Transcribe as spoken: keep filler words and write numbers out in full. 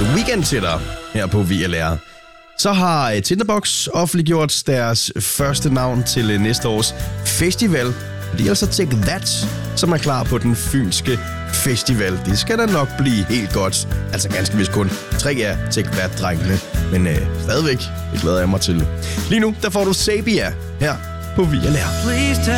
weekend til dig her på V L R. Så har Tinderbox offentliggjort deres første navn til næste års festival. Det er altså Take That, som er klar på den fynske festival. Det skal da nok blive helt godt. Altså ganske vist kun tre af Take That-drengene. Men øh, stadigvæk, det glæder jeg mig til. Lige nu, der får du Sabia her på V L R.